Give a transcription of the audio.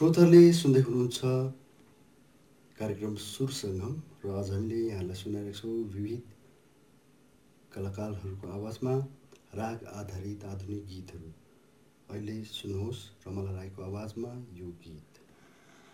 श्रोताहरूले सुन्दै हुनुहुन्छ कार्यक्रम सुर सङ्गम र आज हामीले यहाँलाई सुनाइरहेका छौँ विविध कलाकारहरूको आवाजमा राग आधारित आधुनिक गीतहरू। अहिले सुन्नुहोस् रमला राईको आवाजमा यो गीत।